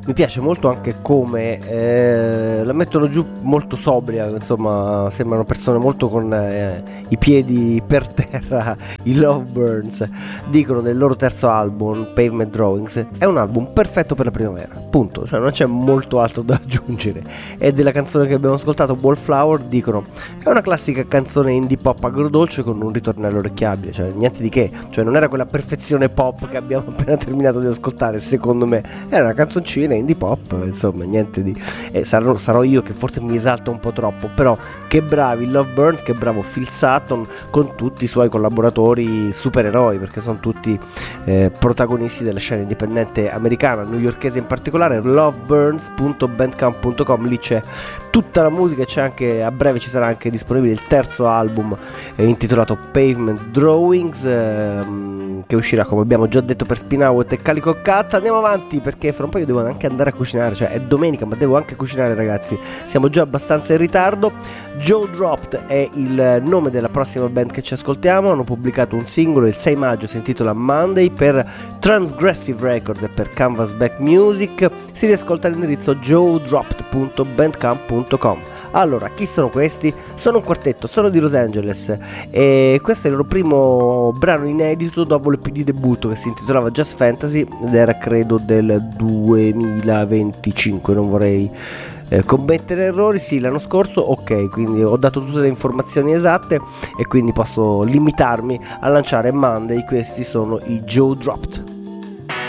Mi piace molto anche come la mettono giù molto sobria, insomma, sembrano persone molto con i piedi per terra. I Lovebirds dicono del loro terzo album, Pavement Drawings, è un album perfetto per la primavera, punto, cioè non c'è molto altro da aggiungere. E della canzone che abbiamo ascoltato, Wallflower, dicono è una classica canzone indie pop agrodolce con un ritornello orecchiabile, cioè niente di che, cioè non era quella perfezione pop che abbiamo appena terminato di ascoltare, secondo me era una canzoncina indie pop, insomma, niente di... sarò io che forse mi esalto un po' troppo, però che bravi Lovebirds, che bravo Phil Sutton con tutti i suoi collaboratori supereroi, perché sono tutti protagonisti della scena indipendente americana, newyorkese in particolare. Loveburns.bandcamp.com, lì c'è tutta la musica, c'è anche, a breve ci sarà anche disponibile il terzo album intitolato Pavement Drawings, che uscirà, come abbiamo già detto, per Spinauet e Calico Cat. Andiamo avanti perché fra un po' io devo anche andare a cucinare, cioè è domenica ma devo anche cucinare, ragazzi, siamo già abbastanza in ritardo. Joe Dropped è il nome della prossima band che ci ascoltiamo, hanno pubblicato un singolo il 6 maggio, si intitola Monday, per Transgressive Records e per Canvasback Music. Si riascolta all'indirizzo joedropped.bandcamp.com. Allora, chi sono questi? Sono un quartetto, sono di Los Angeles e questo è il loro primo brano inedito dopo l'EP di debutto che si intitolava Just Fantasy ed era credo del 2025, non vorrei commettere errori. Sì, l'anno scorso, ok, quindi ho dato tutte le informazioni esatte e quindi posso limitarmi a lanciare Monday. Questi sono i Joe Dropped.